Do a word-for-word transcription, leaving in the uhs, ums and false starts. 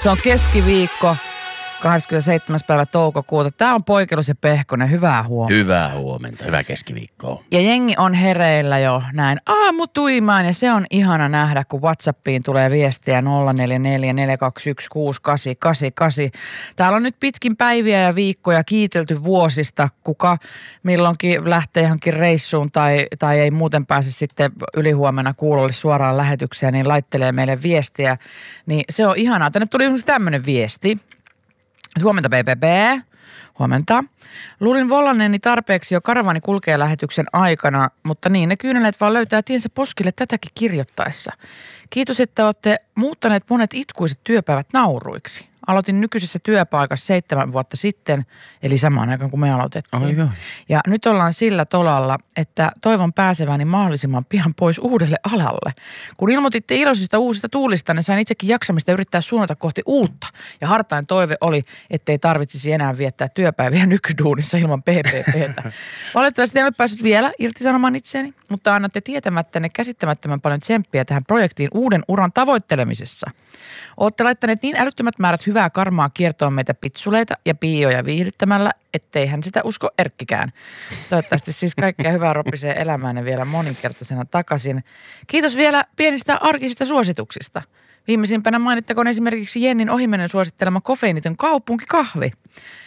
Se on keskiviikko, kahdeskymmenesseitsemäs päivä toukokuuta. Tää on Poikelus ja Pehkonen. Hyvää huomenta. Hyvää huomenta. Hyvää keskiviikkoa. Ja jengi on hereillä jo näin aamutuimaan ja se on ihana nähdä, kun WhatsAppiin tulee viestiä nolla neljä neljä neljä kaksi yksi kuusi kahdeksan kahdeksan kahdeksan. Täällä on nyt pitkin päiviä ja viikkoja kiitelty vuosista, kuka milloinkin lähtee johonkin reissuun tai, tai ei muuten pääse sitten ylihuomenna kuulolle suoraan lähetykseen, niin laittelee meille viestiä. Niin se on ihanaa. Tänne tuli esimerkiksi tämmöinen viesti. Huomenta B B B. Huomenta. Luulin vollanneeni tarpeeksi jo karavani kulkee lähetyksen aikana, mutta niin ne kyyneleet vaan löytää tiensä poskille tätäkin kirjoittaessa. Kiitos, että olette muuttaneet monet itkuiset työpäivät nauruiksi. Aloitin nykyisessä työpaikassa seitsemän vuotta sitten, eli samaan aikaan kuin me aloitettiin. Oh, joo. Ja nyt ollaan sillä tolalla, että toivon pääseväni mahdollisimman pian pois uudelle alalle. Kun ilmoititte iloisista uusista tuulista, niin sain itsekin jaksamista yrittää suunnata kohti uutta. Ja hartain toive oli, ettei tarvitsisi enää viettää työpäiviä nykyduunissa ilman P P P:tä. Valitettavasti en ole päässyt vielä irtisanomaan itseäni, mutta annatte tietämättänne käsittämättömän paljon tsemppiä tähän projektiin uuden uran tavoittelemisessa. Olette laittaneet niin älyttömät määrät hyvää karmaa kiertoon meitä pitsuleita ja piioja viihdyttämällä, ettei hän sitä usko Erkkikään. Toivottavasti siis kaikkea hyvää ropisee elämäänne vielä moninkertaisena takaisin. Kiitos vielä pienistä arkisista suosituksista. Viimeisimpänä mainittakoon esimerkiksi Jennin ohimennen suosittelema kofeiiniton kaupunkikahvi.